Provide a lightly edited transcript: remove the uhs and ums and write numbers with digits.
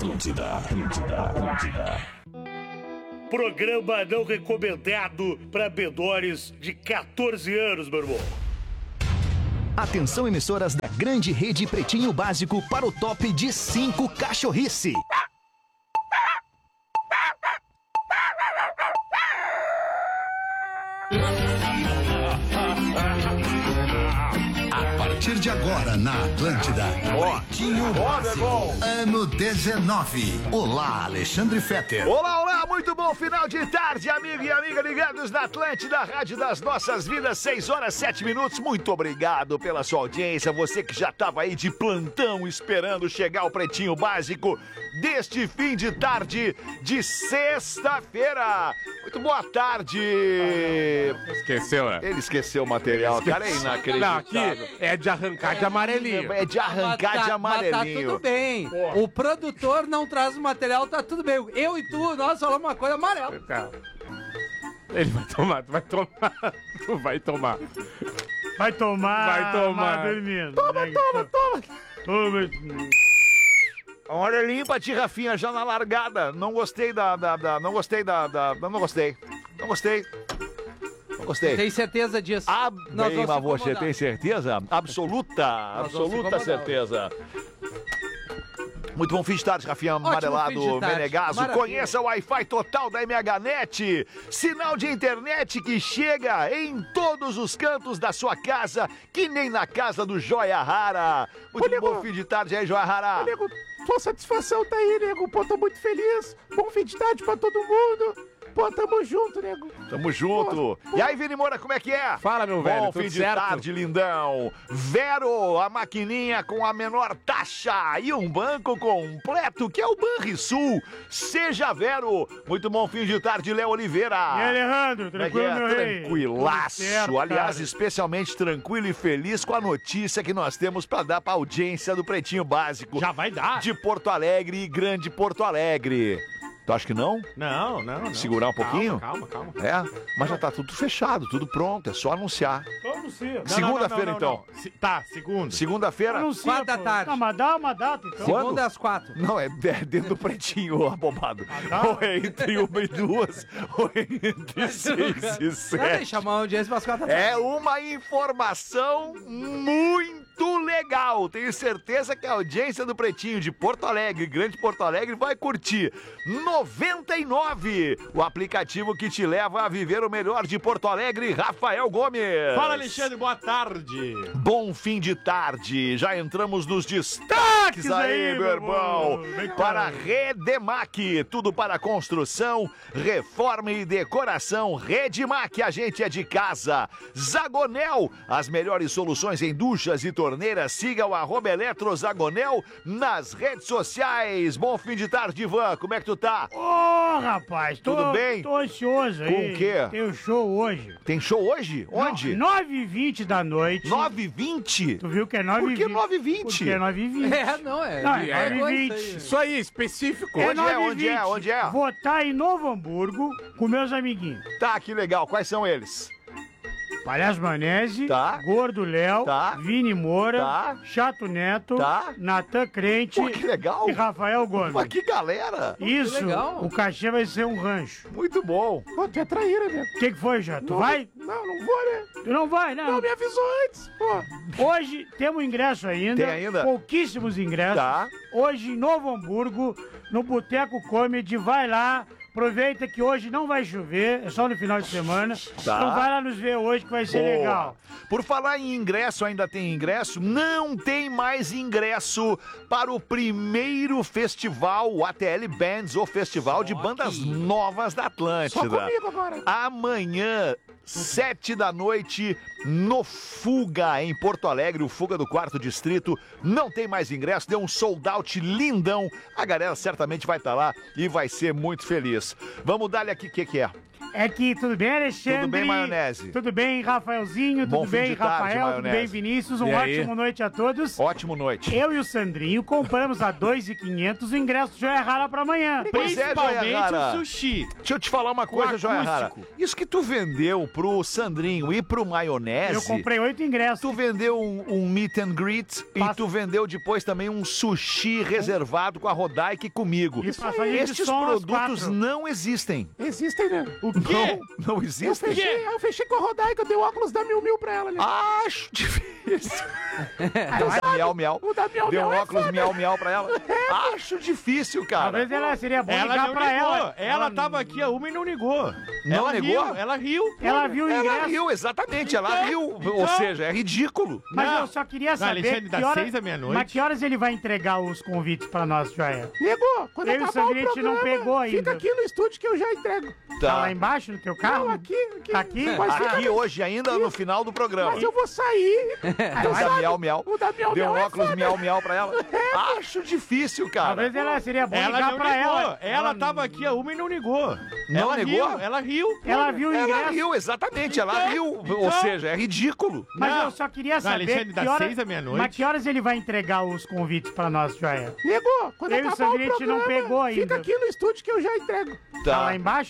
Atlântida, Atlântida, Atlântida. Programa não recomendado para menores de 14 anos, meu irmão. Atenção, emissoras da grande rede Pretinho Básico para o top de 5 cachorrice. A partir de agora na Atlântida, Pretinho Básico, ano 19. Olá, Alexandre Fetter. Olá, olá, muito bom final de tarde, amigo e amiga ligados na Atlântida, Rádio das Nossas Vidas, 6 horas 7 minutos. Muito obrigado pela sua audiência, você que já estava aí de plantão esperando chegar o Pretinho Básico deste fim de tarde de sexta-feira. Muito boa tarde. Esqueceu, né? Ele esqueceu o material, cara, é inacreditável. Não, aqui é de arrancar de amarelinho. É de arrancar de amarelinho. Mas tá tudo bem. Porra. O produtor não traz o material, tá tudo bem. Eu e tu, nós falamos uma coisa amarela. Ele vai tomar, tu vai tomar. Tu vai tomar. Vai tomar. Vai tomar. Dormindo. Toma. Amarelinho pra ti, Rafinha, já na largada. Não gostei Não gostei. Tem certeza disso? Bem, mas você tem certeza? Absoluta certeza. Muito bom fim de tarde, Rafinha Amarelado Menegaso. Conheça o Wi-Fi total da MHNet. Sinal de internet que chega em todos os cantos da sua casa, que nem na casa do Joia Rara. Muito bom fim de tarde aí, Joia Rara. Nego, tua satisfação tá aí, nego. Pô, tô muito feliz. Bom fim de tarde pra todo mundo. Pô, tamo junto, nego. Tamo junto. Pô. E aí, Vini Moura, como é que é? Fala, meu velho. Bom fim de tarde, lindão. Vero, a maquininha com a menor taxa e um banco completo, que é o Banrisul. Seja Vero. Muito bom fim de tarde, Léo Oliveira. E aí, Alejandro, tranquilo, meu rei? Tranquilaço. Certo, aliás, cara. especialmente tranquilo e feliz com a notícia que nós temos pra dar pra audiência do Pretinho Básico. Já vai dar. De Porto Alegre e Grande Porto Alegre. Tu acha que não? Não. Segurar um pouquinho? Calma. É, mas já tá tudo fechado, tudo pronto, é só anunciar. Vamos sim. Segunda-feira, então. Tá, segunda. Segunda-feira? 4 da tarde. Não, mas dá uma data, então. Quando? Segunda às 4. Não, é dentro do Pretinho, abobado. tá. Ou é entre 1 e 2, ou é entre 6 e 7. Deixa chamar a audiência para as 4 da tarde. É uma informação muito legal. Tenho certeza que a audiência do Pretinho de Porto Alegre, Grande Porto Alegre, vai curtir. 99, o aplicativo que te leva a viver o melhor de Porto Alegre, Rafael Gomes. Fala, Alexandre, boa tarde. Bom fim de tarde. Já entramos nos destaques aí, meu irmão. Para Redemac, tudo para construção, reforma e decoração. Redemac, a gente é de casa. Zagonel, as melhores soluções em duchas e torneiras. Siga o @EletroZagonel nas redes sociais. Bom fim de tarde, Ivan. Como é que tu tá? Ô, rapaz, Tudo bem? Tô ansioso aí. Com o quê? Tem um show hoje. Tem show hoje? Onde? 9h20 da noite. 9h20? Tu viu que é 9h20? Por que 9h20? Porque é 9h20. Não, é. Não, é é 9h20. Isso aí, específico. É Onde é? 9h20. Onde é? Onde é? Vou estar em Novo Hamburgo com meus amiguinhos. Tá, que legal. Quais são eles? Palhaço Manese, Tá. Gordo Léo, Tá. Vini Moura, Tá. Chato Neto, Tá. Natan Crente Pô, que legal. e Rafael Gomes. Mas que galera. Isso, que legal. o cachê vai ser um rancho. Muito bom. Pô, tu é traíra, nego. O que foi, Chato? Tu vai? Não vou, né? Tu não vai, não? Não, me avisou antes, pô. Hoje temos ingresso ainda. Tem ainda? Pouquíssimos ingressos. Tá. Hoje em Novo Hamburgo, no Boteco Comedy, vai lá. Aproveita que hoje não vai chover, é só no final de semana. Tá. Então vai lá nos ver hoje que vai ser Boa. legal. Por falar em ingresso, ainda tem ingresso? Não tem mais ingresso para o primeiro festival, o ATL Bands, o Festival de Bandas Novas da Atlântida. Só comigo agora. Amanhã, 7 da noite, no Fuga, em Porto Alegre, o Fuga do 4º Distrito. Não tem mais ingresso, deu um sold out lindão. A galera certamente vai estar lá e vai ser muito feliz. Vamos dar-lhe aqui, o que é? É que tudo bem, Alexandre? Tudo bem, maionese? Tudo bem, Rafaelzinho? Bom Tudo fim bem, de tarde, Rafael? Tudo maionese. bem, Vinícius? E aí? Ótima noite a todos. Ótimo noite. Eu e o Sandrinho compramos a 2.500 o ingresso de Joia Rara pra amanhã. Pois é, Joia Rara. sushi. Deixa eu te falar uma coisa, Joia Rara. Isso que tu vendeu pro Sandrinho e pro Maionese... Eu comprei 8 ingressos. Tu vendeu um meet and greet e tu vendeu depois também um sushi reservado com a Rodaica e comigo. E passagem de Estes som às produtos 4. não existem. Existem, né? O quê? Não existem? Eu fechei com a Rodaica, eu dei o óculos da Miu pra ela, né? Acho difícil. Miau, miau. O da Miau Deu um Miau é óculos foda. miau pra ela. Acho difícil, cara. Talvez ela seria bom Ela ligar não pra negou. ela. Ela tava aqui a uma e não negou. Não ela negou? Riu, ela riu. Ela viu o Ela ingresso. riu, exatamente, ela riu. Ou seja, é ridículo. Mas Não. eu só queria saber Alexandre, das 6 à meia-noite. Mas que horas ele vai entregar os convites pra nós, Joia? Negou, quando Eu e o acabar o Sandrinho, a gente não programa, pegou ainda. fica aqui no estúdio que eu já entrego. Tá lá embaixo no teu carro? Não, aqui. Tá aqui? Mas fica Aqui hoje ainda no final do programa. Mas eu vou sair. O da miau, miau. O da Miau Deu um Miau é óculos foda. miau pra ela. Acho difícil, cara. Talvez ela seria bom Ela ligar não pra negou. ela. Ela tava aqui a uma e não negou. Não ela negou? Riu, ela riu. Ela viu o Ela ingresso. riu, exatamente, ela riu. Ou seja, é ridículo. Mas Não. eu só queria saber Alexandre, das que hora... 6 à meia-noite. Mas que horas ele vai entregar os convites pra nós, Joia? Negou, quando Eu e o acabar o Sandrinho, a gente não programa, pegou fica ainda. aqui no estúdio que eu já entrego. Tá lá embaixo